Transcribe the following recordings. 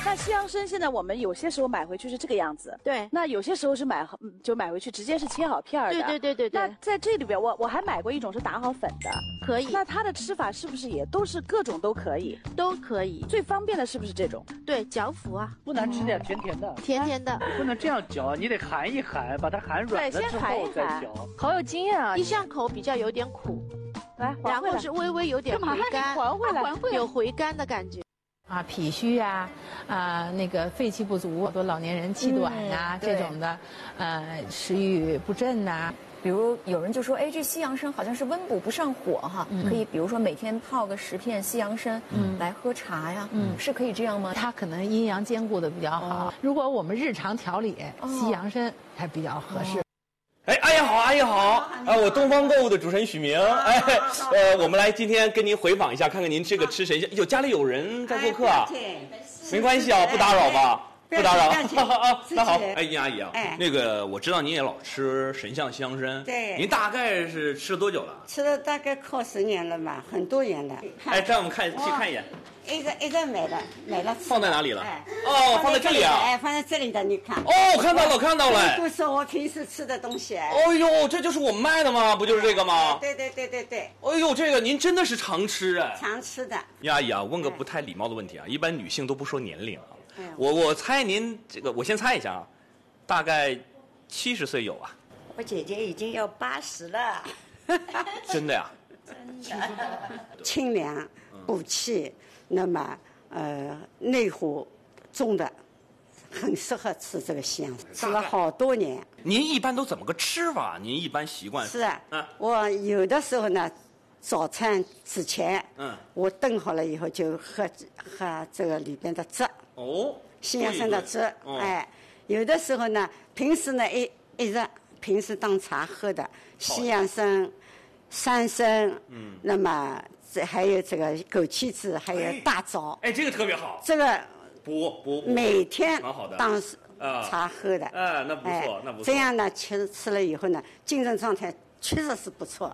那西洋参现在我们有些时候买回去是这个样子， 对。 那有些时候是买回去直接是切好片儿的， 对。 那在这里边我还买过一种是打好粉的， 可以。 那它的吃法是不是也都是各种都可以？ 都可以。 最方便的是不是这种？ 对，嚼服啊， 不难吃点，甜甜的， 甜甜的， 不能这样嚼，你得含一含，把它含软了之后再嚼。 好有经验啊！ 一上口比较有点苦， 来， 然后是微微有点回甘， 还回来， 有回甘的感觉。 啊，脾虚啊，那个肺气不足，好多老年人气短呀、这种的，食欲不振呐。 比如有人就说，哎，这西洋参好像是温补不上火哈，可以比如说每天泡个10片西洋参，来喝茶呀，是可以这样吗？ 它可能阴阳兼顾的比较好。如果我们日常调理，西洋参还比较合适。 哎，阿姨好，阿姨好，我东方购物的主持人许明，我们来今天跟您回访一下，看看您这个吃神仙，家里有人在做客啊？没关系啊，不打扰吧？不打扰。那好，哎，殷阿姨啊，那个我知道您也老吃神象西洋参， 对， 您大概是吃了多久了？ 吃了大概靠10年了吧，很多年了。 哎，这样我们去看一眼。 一直买了。 放在哪里了？放在这里啊。 哎，放在这里的，你看。 哦，看到了。 都是我平时吃的东西。 哦呦，这就是我们卖的吗？不就是这个吗？ 对。 哎呦，这个您真的是常吃哎。 常吃的。 殷阿姨啊，问个不太礼貌的问题啊，一般女性都不说年龄啊。我猜您这个，我先猜一下啊，大概70岁有啊。 我姐姐已经要80了。 真的呀？ 真的。清凉补气，那么内火重的，很适合吃这个西洋参，吃了好多年。 您一般都怎么个吃法？您一般习惯？ 是啊，我有的时候呢，早餐之前，我炖好了以后就喝这个里边的汁。 哦， 西洋参的汁，哎，有的时候呢，平时呢平时当茶喝的西洋参、山参，那么还有这个枸杞子，还有大枣， 哎，这个特别好， 这个补每天当茶喝的， 那不错，那不错。 这样呢，吃了以后呢，精神状态确实是不错。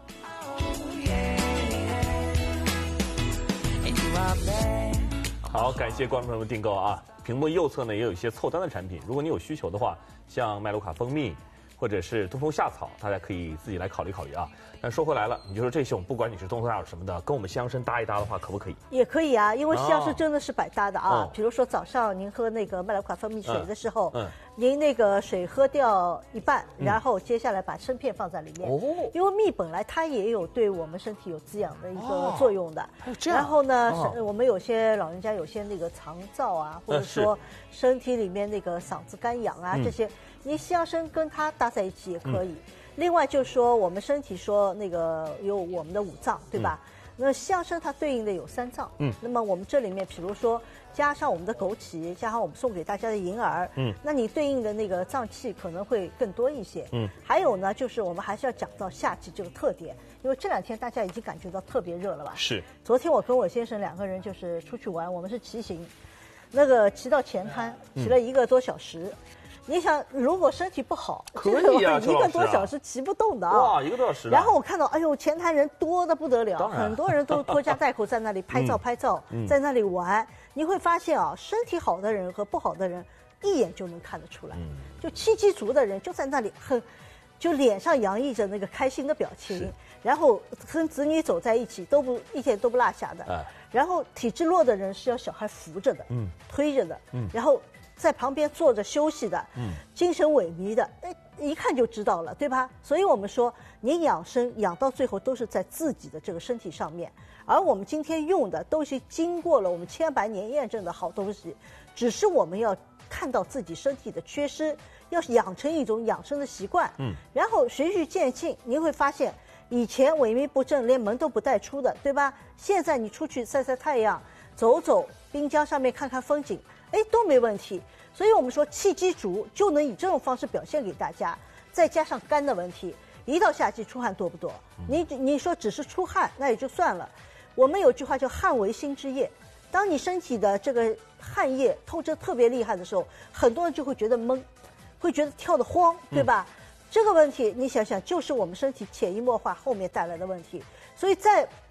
好，感谢观众朋友们订购啊！屏幕右侧呢也有一些凑单的产品，如果你有需求的话，像麦卢卡蜂蜜，或者是东风夏草，大家可以自己来考虑考虑啊。但说回来了，你就说这些，不管你是东风夏草什么的，跟我们西洋参搭一搭的话，可不可以？ 也可以啊，因为西洋参真的是百搭的啊。比如说早上您喝那个麦卢卡蜂蜜水的时候，您那个水喝掉一半，然后接下来把参片放在里面。因为蜜本来它也有对我们身体有滋养的一个作用的。然后呢，我们有些老人家有些那个肠燥啊，或者说身体里面那个嗓子干痒啊这些，你西洋参跟它搭在一起也可以。另外就是说，我们身体说那个有我们的5脏，对吧？那西洋参它对应的有3脏，那么我们这里面，比如说加上我们的枸杞，加上我们送给大家的银耳，那你对应的那个脏器可能会更多一些，还有呢，就是我们还是要讲到夏季这个特点，因为这2天大家已经感觉到特别热了吧？ 是。 昨天我跟我先生2个人就是出去玩，我们是骑行，那个骑到前滩，骑了1个多小时。你想，如果身体不好， 可以啊 ，1个多小时骑不动的啊！ 哇，1个多小时。 然后我看到，哎呦，前台人多得不得了，很多人都拖家带口在那里拍照，在那里玩。你会发现啊，身体好的人和不好的人，一眼就能看得出来。就气机足的人就在那里就脸上洋溢着那个开心的表情，然后跟子女走在一起一点都不落下的。然后体质弱的人是要小孩扶着的，推着的，然后在旁边坐着休息的，精神萎靡的，一看就知道了，对吧？所以我们说，你养生养到最后都是在自己的这个身体上面，而我们今天用的都是经过了我们千百年验证的好东西，只是我们要看到自己身体的缺失，要养成一种养生的习惯，然后循序渐进，您会发现，以前萎靡不振，连门都不带出的，对吧？现在你出去晒晒太阳，走走滨江上面看看风景，都没问题。所以我们说气机足就能以这种方式表现给大家，再加上肝的问题，一到夏季出汗多不多？你说只是出汗那也就算了，我们有句话叫汗为心之液，当你身体的这个汗液透支特别厉害的时候，很多人就会觉得懵，会觉得跳得慌，对吧？这个问题你想想，就是我们身体潜移默化后面带来的问题。所以在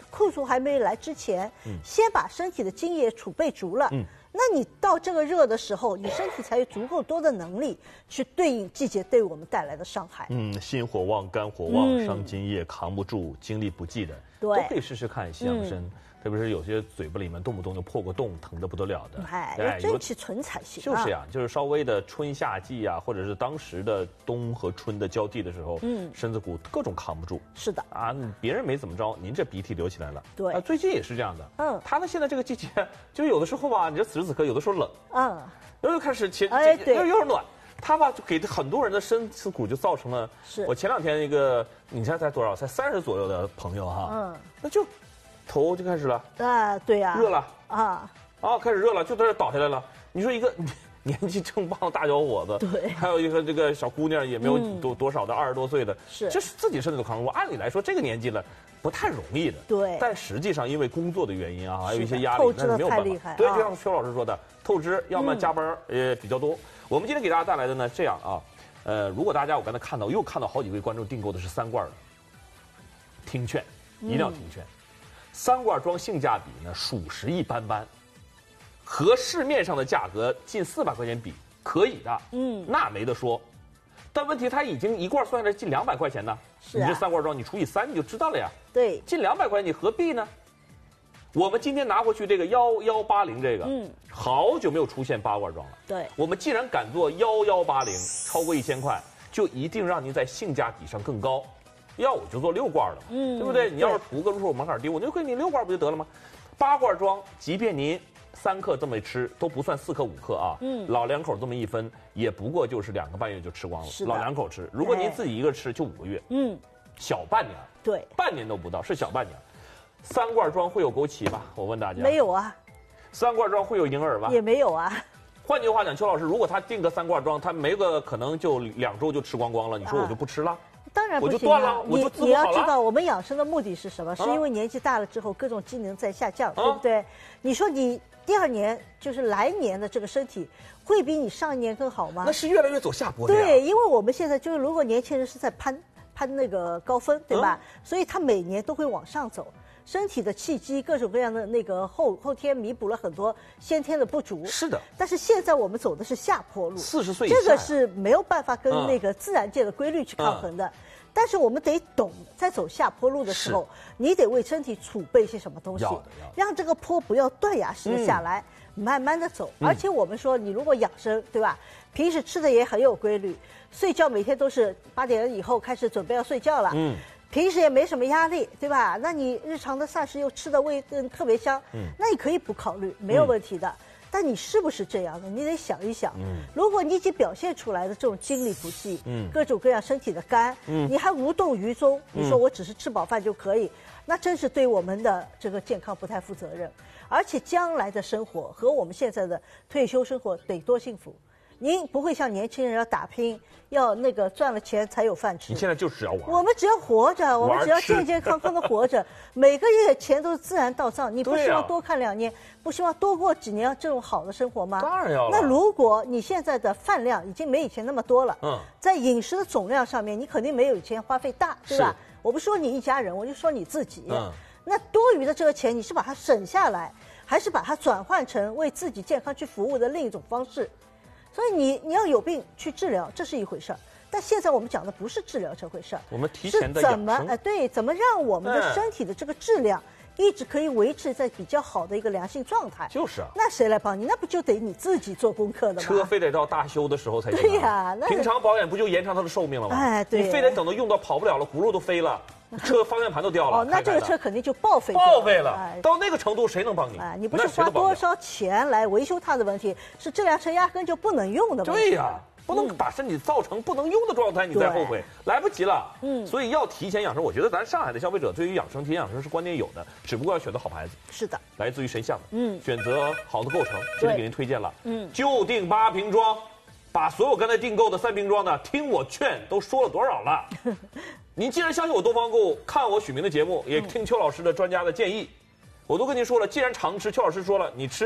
酷暑还没来之前，先把身体的津液储备足了。那你到这个热的时候，你身体才有足够多的能力去对应季节对我们带来的伤害。 心火旺、肝火旺、伤津液、扛不住、精力不济的，都可以试试看西洋参。特别是有些嘴巴里面动不动就破个洞，疼得不得了的， 要争取存才行。 就是呀，就是稍微的春夏季啊，或者是当时的冬和春的交替的时候，身子骨各种扛不住。 是的啊，别人没怎么着，您这鼻涕流起来了。 对啊，最近也是这样的。他呢现在这个季节，就是有的时候吧，你这此时此刻有的时候冷，然后又开始又是暖。他吧就给很多人的身子骨就造成了。我前2天一个，你猜才多少？才30左右的朋友哈，那就。头就开始了对呀， 热了开始热了，就在这倒下来了。你说一个年纪正棒的大小伙子， 对， 还有一个这个小姑娘，也没有多少的20多岁的， 是自己身体都扛不住。按理来说，这个年纪了不太容易的， 对。 但实际上因为工作的原因啊，还有一些压力， 那是没有办法。 对，就像邱老师说的，透支，要么加班也比较多。我们今天给大家带来的呢，这样啊，如果大家我刚才看到好几位观众订购的是3罐的，听劝，一定要听劝。3罐装性价比呢，属实一般般，和市面上的价格近400块钱比，可以的，那没得说。但问题它已经1罐算下来近200块钱呢，你这3罐装你除以3你就知道了呀。 对， 近200块钱你何必呢？我们今天拿回去这个1180这个，好久没有出现8罐装了。 对， 我们既然敢做1180，超过1000块，就一定让您在性价比上更高。要我就做6罐了，对不对？你要是图个入手门槛低，我就给你6罐不就得了吗？8罐装，即便您3克这么吃，都不算4克5克啊。老两口这么一分，也不过就是2个半月就吃光了。老两口吃，如果您自己一个吃，就5个月。小半年。 对， 半年都不到，是小半年。3罐装会有枸杞吗？我问大家。 没有啊。 3罐装会有银耳吗？ 也没有啊。 换句话讲，邱老师，如果他订个3罐装，他没个可能就2周就吃光了，你说我就不吃了？ 当然不行，我就断了，我就你要知道，我们养生的目的是什么？是因为年纪大了之后，各种机能在下降，对不对？你说你第2年就是来年的这个身体，会比你上一年更好吗？ 那是越来越走下坡的。 对，因为我们现在就是，如果年轻人是在攀那个高峰，对吧？所以他每年都会往上走。身体的气机，各种各样的那个后天弥补了很多先天的不足。 是的。 但是现在我们走的是下坡路 ，40岁以下这个是没有办法跟那个自然界的规律去抗衡的。但是我们得懂，在走下坡路的时候，你得为身体储备些什么东西，让这个坡不要断崖式的下来，慢慢的走。而且我们说，你如果养生，对吧？平时吃的也很有规律，睡觉每天都是8点以后开始准备要睡觉了。平时也没什么压力，对吧？那你日常的膳食又吃的特别香，那你可以不考虑，没有问题的。但你是不是这样的？你得想一想。如果你已经表现出来的这种精力不济，各种各样身体的干，你还无动于衷，你说我只是吃饱饭就可以，那真是对我们的这个健康不太负责任。而且将来的生活和我们现在的退休生活得多幸福。您不会像年轻人要打拼，要那个赚了钱才有饭吃。 你现在就只要玩。 我们只要活着，我们只要健健康康的活着，每个月钱都是自然到账。你不希望多看2年，不希望多过几年这种好的生活吗？ 当然要了。 那如果你现在的饭量已经没以前那么多了，在饮食的总量上面，你肯定没有以前花费大，对吧？我不说你一家人，我就说你自己。那多余的这个钱，你是把它省下来，还是把它转换成为自己健康去服务的另一种方式？所以你要有病去治疗，这是一回事儿。但现在我们讲的不是治疗这回事儿， 我们提前的养生， 怎么让我们的身体的这个质量一直可以维持在比较好的一个良性状态？ 就是啊， 那谁来帮你？那不就得你自己做功课的吗？ 车非得到大修的时候才行。 对呀， 平常保养不就延长它的寿命了吗？ 哎，对， 你非得等到用到跑不了了，轱辘都飞了。车方向盘都掉了， 那这个车肯定就报废了。到那个程度，谁能帮你？ 你不是花多少钱来维修它的问题，是这辆车压根就不能用的问题。 对呀，不能把身体造成不能用的状态，你再后悔来不及了。所以要提前养生。我觉得咱上海的消费者对于养生、提前养生是观念有的，只不过要选择好牌子。 是的， 来自于神象的，选择好的构成。今天给您推荐了，就订8瓶装，把所有刚才订购的3瓶装的，听我劝，都说了多少了？您既然相信我东方购，看我许明的节目，也听邱老师的专家的建议，我都跟您说了，既然常吃，邱老师说了，你吃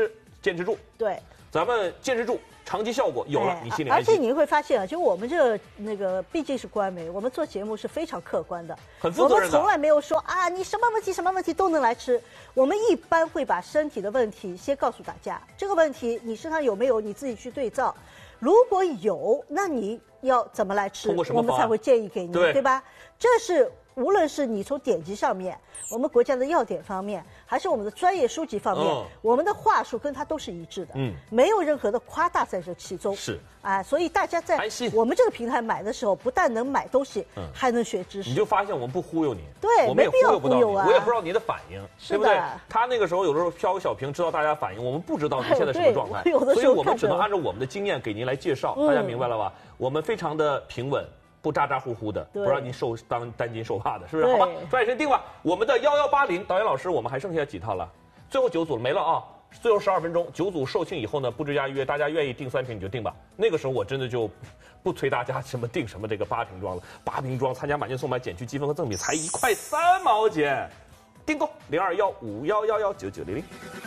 坚持住。 对， 咱们坚持住，长期效果有了，你心里而且你会发现啊，就我们这个毕竟是官媒，我们做节目是非常客观的， 很负责任的。 我们从来没有说啊，你什么问题都能来吃。我们一般会把身体的问题先告诉大家，这个问题你身上有没有，你自己去对照。如果有，那你要怎么来吃，我们才会建议给你，对吧？这是无论是你从典籍上面，我们国家的要点方面，还是我们的专业书籍方面，我们的话术跟它都是一致的，没有任何的夸大在这其中。 是， 所以大家在我们这个平台买的时候，不但能买东西，还能学知识。 你就发现我们不忽悠你， 对， 我们也忽悠不到你，我也不知道你的反应，对不对？他那个时候有的时候飘个小屏，知道大家反应，我们不知道你现在什么状态，所以我们只能按照我们的经验给您来介绍，大家明白了吧？我们非常的平稳。不咋咋呼呼的，不让您担惊受怕的，是不是？好吧，抓紧时间定吧。我们的1180导演老师，我们还剩下几套了？最后9组了，没了啊！最后12分钟，9组售罄以后呢，不置押约，大家愿意订3瓶你就订吧。那个时候我真的就不催大家什么订什么这个8瓶装了，8瓶装参加满减送买减去积分和赠品才1块3毛钱，订购0215111990。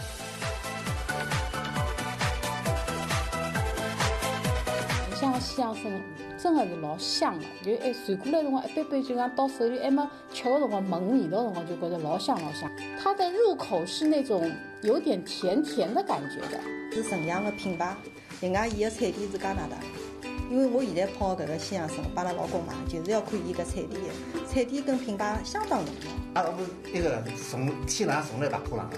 像西洋参真的是老香的，就传过来的辰光，一杯杯就讲到手里还没吃的辰光，闻味道的辰光就觉得老香老香。它的入口是那种有点甜甜的感觉的， 是纯阳的品牌。另外，伊个产地是加拿大，因为我现在泡搿个西洋参，帮阿拉老公嘛，就是要看伊个产地的，产地跟品牌相当重要。 我那个从天上送来大土壤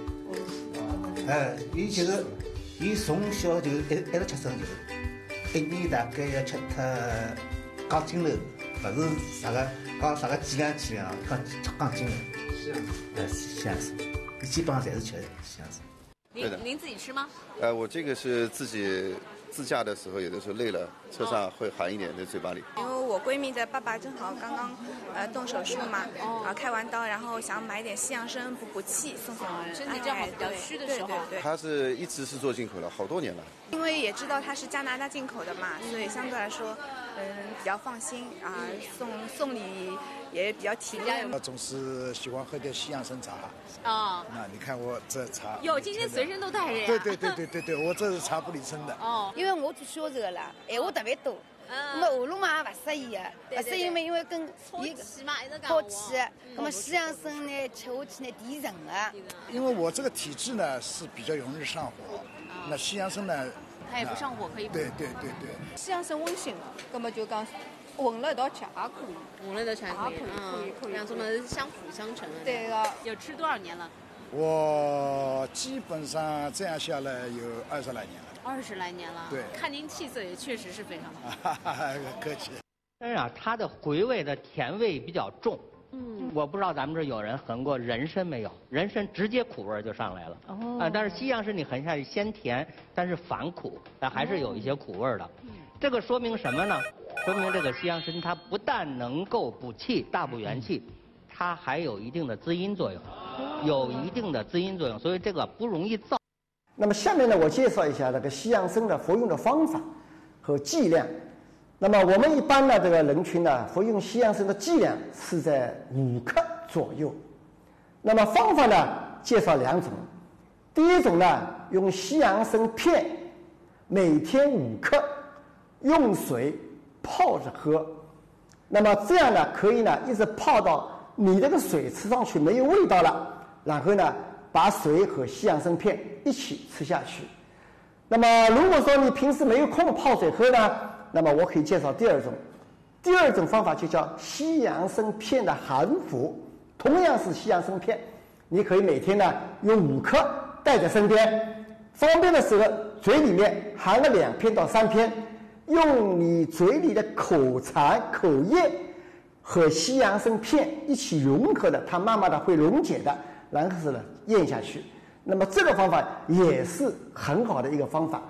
的，伊就是伊从小就一直吃生油。1年大概要吃脱钢筋肉，不是啥个几两几两，钢筋肉。是西洋参，基本上侪是吃西洋参。 您自己吃吗？ 我这个是自己自驾的时候，有的时候累了，车上会含一点在嘴巴里。 因为我闺蜜的爸爸正好刚刚动手术嘛，开完刀，然后想买点西洋参补气，送给我们。 身体正好比较虚的时候。 对。 他是一直是做进口了，好多年了。 因为也知道它是加拿大进口的嘛，所以相对来说，比较放心啊，送礼也比较体面。 我总是喜欢喝点西洋参茶。那你看我这茶。 哟，今天随身都带着呀。 对，我这是茶不离身的。 因为我做销售的啦，闲话特别多。那么下路嘛也不适宜的，不适宜嘛，因为跟燥气嘛，一直讲燥气。那么西洋参呢，吃下去呢提神的。 因为我这个体质呢是比较容易上火，那西洋参呢， 它也不上火，可以。 对。 西洋参温性的，那么就讲混了一道吃也可以， 混了一道吃也可以，两种嘛相辅相成的。 对的。 有吃多少年了？ 我基本上这样下来有20来年了。 20来年了， 对， 看您气色也确实是非常好。 客气。 但是它的回味的甜味比较重。我不知道咱们这有人横过人参没有？人参直接苦味就上来了。但是西洋参你横下去先甜，但是反苦，但还是有一些苦味的。这个说明什么呢？说明这个西洋参它不但能够补气、大补元气，它还有一定的滋阴作用，所以这个不容易燥。 那么下面呢，我介绍一下这个西洋参的服用的方法和剂量。那么我们一般的这个人群呢，服用西洋参的剂量是在5克左右。那么方法呢，介绍2种。第一种呢，用西洋参片，每天5克，用水泡着喝。那么这样呢，可以呢一直泡到你这个水吃上去没有味道了，然后呢，把水和西洋参片一起吃下去。那么如果说你平时没有空泡水喝呢，那么我可以介绍第2种。第2种方法就叫西洋参片的含服，同样是西洋参片，你可以每天呢用5克带在身边，方便的时候嘴里面含了2片到3片，用你嘴里的口馋口液和西洋参片一起融合的，它慢慢的会溶解的，然后是呢咽下去。那么这个方法也是很好的一个方法。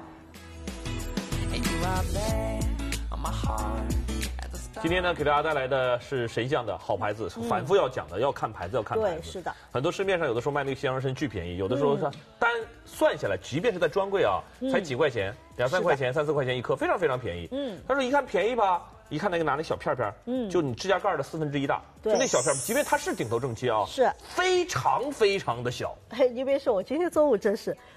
今天呢，给大家带来的是谁酱的好牌子，反复要讲的，要看牌子，要看牌子。 对，是的。很多市面上有的时候卖那个西洋参巨便宜，有的时候单算下来，即便是在专柜啊，才几块钱，2、3块钱、3、4块钱一颗，非常非常便宜。但是一看便宜吧，一看那个拿那小片片，就你指甲盖的1/4大，就那小片，即便它是顶头正气啊， 是非常非常的小。 你别说，我今天中午真是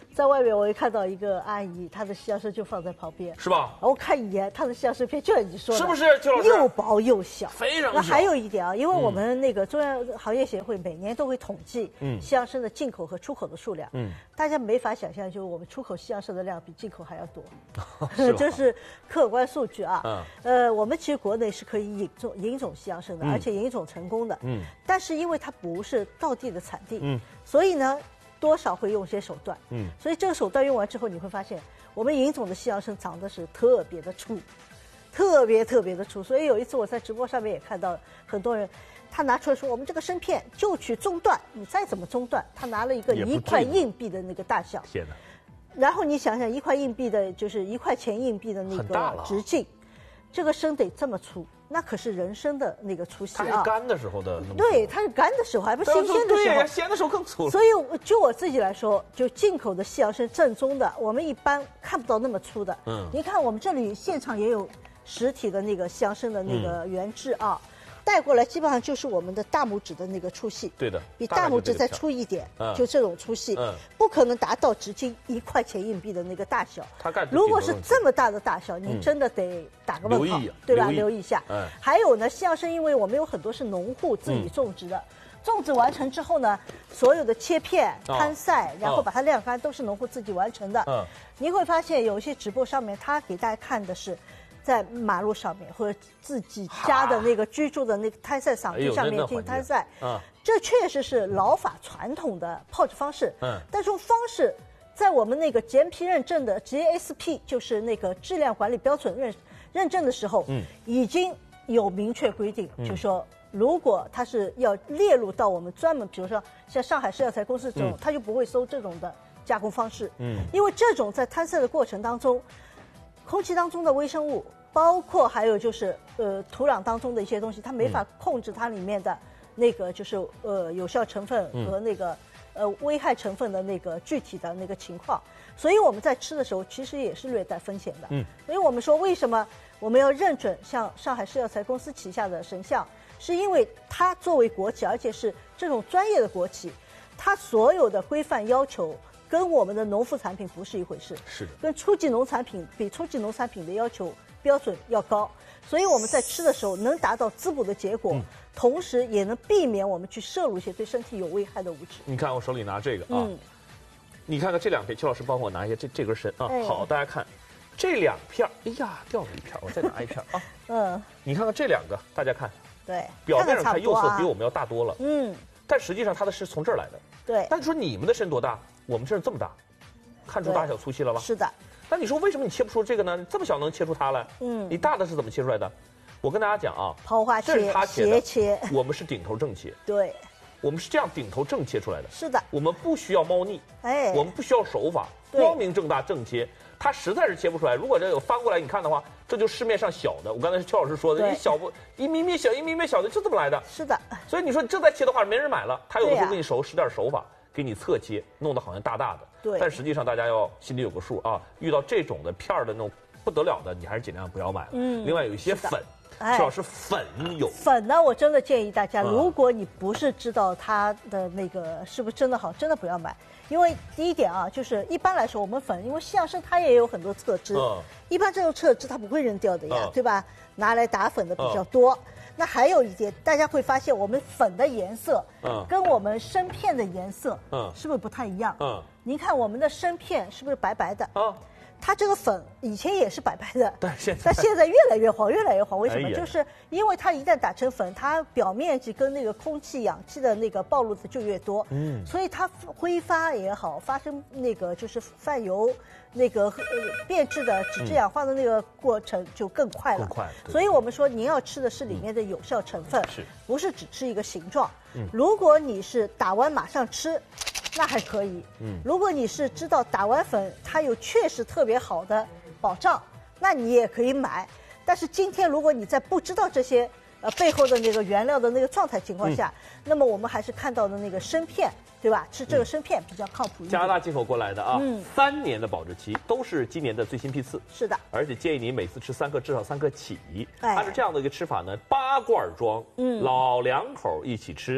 在外面我也看到一个阿姨，她的西洋参就放在旁边， 是吧？ 我看一眼，她的西洋参片就像你说的， 是不是邱老师？ 又薄又小， 非常小。 那还有一点啊，因为我们那个中央行业协会每年都会统计西洋参的进口和出口的数量，大家没法想象，就是我们出口西洋参的量比进口还要多，这是客观数据啊。我们其实国内是可以引种西洋参的，而且引种成功的，但是因为它不是道地的产地，所以呢。多少会用些手段，所以这个手段用完之后，你会发现我们引种的西洋参长得是特别的粗，特别的粗。所以有一次我在直播上面也看到很多人，他拿出来说我们这个参片就取中段，你再怎么中段，他拿了一个1块硬币的那个大小， 天哪！ 然后你想想1块硬币的，就是1块钱硬币的那个直径，这个参得这么粗。那可是人参的那个粗细啊！ 它是干的时候的， 对，它是干的时候，还不是新鲜的时候。 对，鲜的时候更粗。 所以就我自己来说，就进口的西洋参正宗的，我们一般看不到那么粗的。您看我们这里现场也有实体的那个西洋参的那个原质啊，带过来基本上就是我们的大拇指的那个粗细。 对的， 比大拇指再粗一点，就这种粗细，不可能达到直径1块钱硬币的那个大小。如果是这么大的大小，您真的得打个问号，对吧？留意一下。还有呢，西洋参因为我们有很多是农户自己种植的，种植完成之后呢，所有的切片、摊晒，然后把它晾干，都是农户自己完成的。您会发现有一些直播上面，他给大家看的是。在马路上面或者自己家的那个居住的那个摊晒场地上面进行摊晒，这确实是老法传统的泡制方式。但这种方式在我们那个 GMP 认证的 GSP 就是那个质量管理标准认证的时候，已经有明确规定，就是说如果它是要列入到我们专门，比如说像上海市药材公司这种，它就不会收这种的加工方式。因为这种在摊晒的过程当中。空气当中的微生物，包括还有就是土壤当中的一些东西，它没法控制它里面的那个就是有效成分和那个危害成分的那个具体的那个情况，所以我们在吃的时候其实也是略带风险的。所以我们说为什么我们要认准像上海市药材公司旗下的神象，是因为它作为国企，而且是这种专业的国企，它所有的规范要求。跟我们的农副产品不是一回事， 是的， 跟初级农产品比初级农产品的要求标准要高，所以我们在吃的时候能达到滋补的结果，同时也能避免我们去摄入一些对身体有危害的物质。 你看我手里拿这个啊，你看看这2片，邱老师帮我拿一下这根参啊，好，大家看这2片，哎呀掉了一片，我再拿一片啊，你看看这2个，大家看， 对， 表面上看釉色比我们要大多了，但实际上它的是从这儿来的， 对， 但是说你们的参多大？我们这儿这么大，看出大小粗细了吧？ 是的。 那你说为什么你切不出这个呢？这么小能切出它来？你大的是怎么切出来的？我跟大家讲啊， 抛花切， 这是他斜切， 我们是顶头正切。 对， 我们是这样顶头正切出来的。 是的， 我们不需要猫腻，我们不需要手法，光明正大正切。它实在是切不出来。如果这有翻过来你看的话，这就市面上小的。我刚才是邱老师说的，一咪咪小的就这么来的。 是的。 所以你说这再切的话，没人买了。他有的时候给你使点手法，给你侧切，弄得好像大的。 对。 但实际上大家要心里有个数啊，遇到这种的片儿的那种不得了的，你还是尽量不要买了。另外有一些粉。邱老师，粉有粉呢，我真的建议大家，如果你不是知道它的那个是不是真的好，真的不要买。因为第一点啊，就是一般来说，我们粉，因为西洋参它也有很多侧枝，一般这种侧枝它不会扔掉的呀，对吧？拿来打粉的比较多。那还有一点，大家会发现我们粉的颜色，跟我们参片的颜色，是不是不太一样？您看我们的参片是不是白白的？它这个粉以前也是白白的，但现在越来越黄，越来越黄。为什么？就是因为它一旦打成粉，它表面积跟那个空气、氧气的那个暴露的就越多，所以它挥发也好，发生那个就是泛油、那个变质的脂质氧化的那个过程就更快了。所以我们说，您要吃的是里面的有效成分，不是只吃一个形状。如果你是打完马上吃。那还可以，如果你是知道打完粉它有确实特别好的保障，那你也可以买。但是今天如果你在不知道这些背后的那个原料的那个状态情况下，那么我们还是看到的那个参片，对吧？吃这个参片比较靠谱一点。 加拿大进口过来的啊，3年的保质期，都是今年的最新批次。 是的， 而且建议你每次吃3个，至少3个起。它是这样的一个吃法呢，8罐装，老两口一起吃。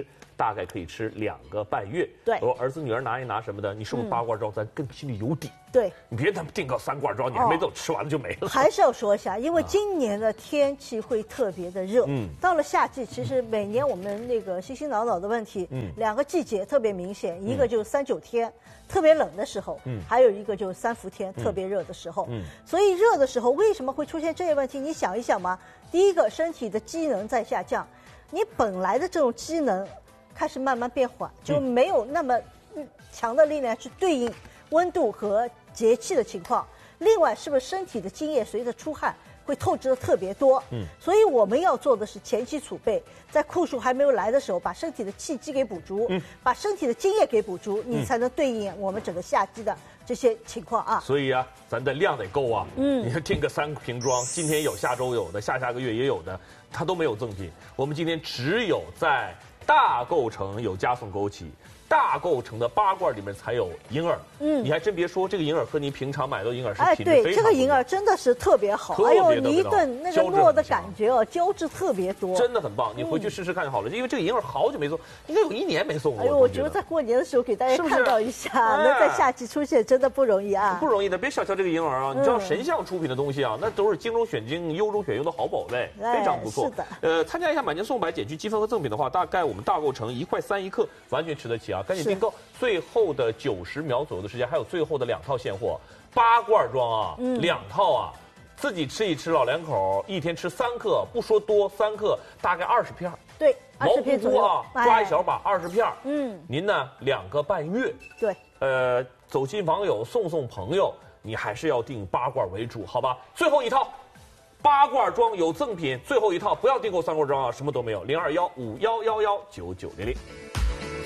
大概可以吃2个半月。 对， 我儿子女儿拿一拿什么的，你是不是8罐装，咱更心里有底。 对， 你别他妈订个3罐装，你还没走，吃完了就没了。 还是要说一下，因为今年的天气会特别的热。到了夏季，其实每年我们那个心脑的问题，2个季节特别明显，一个就是3、9天特别冷的时候，还有一个就是3伏天特别热的时候。所以热的时候为什么会出现这些问题？你想一想嘛，第一个，身体的机能在下降，你本来的这种机能开始慢慢变缓，就没有那么强的力量去对应温度和节气的情况。另外，是不是身体的津液随着出汗会透支的特别多？所以我们要做的是前期储备，在酷暑还没有来的时候，把身体的气机给补足，把身体的津液给补足，你才能对应我们整个夏季的这些情况啊。 所以啊，咱的量得够啊。你要订个3瓶装，今天有，下周有的，下下个月也有的，它都没有赠品。我们今天只有在大购城有加送枸杞。大购城的8罐里面才有银耳，你还真别说，这个银耳和你平常买的银耳是品质非常不一样。 对，这个银耳真的是特别好，哎呦，你一顿那个糯的感觉哦，胶质特别多， 真的很棒。你回去试试看就好了，因为这个银耳好久没送，应该有1年没送过。 哎呦，我觉得在过年的时候给大家看到一下，能在夏季出现真的不容易啊， 不容易的。别小瞧这个银耳啊，你知道神象出品的东西啊，那都是精中选精、优中选优的好宝贝，非常不错。 是的， 参加一下买年送100减去积分和赠品的话，大概我们大购城1块3一克，完全吃得起啊，赶紧订购。最后的90秒左右的时间，还有最后的2套现货，8罐装啊，2套啊，自己吃一吃，老2口一天吃3克，不说多，3克大概20片。 对，20片左右啊，抓一小把20片。您呢2个半月。 对， 走亲访友，送朋友，你还是要订8罐为主，好吧？最后一套。8罐装有赠品，最后一套不要订购3罐装啊，什么都没有。0215111990。